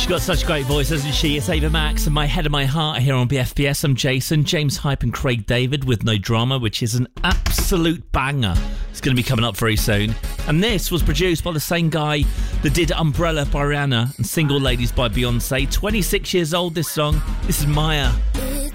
She's got such a great voice, hasn't she? It's Ava Max and My Head and My Heart here on BFBS. I'm Jason. James Hype and Craig David with No Drama, which is an absolute banger. It's going to be coming up very soon. And this was produced by the same guy that did Umbrella by Rihanna and Single Ladies by Beyonce. 26 years old, this song. This is Maya.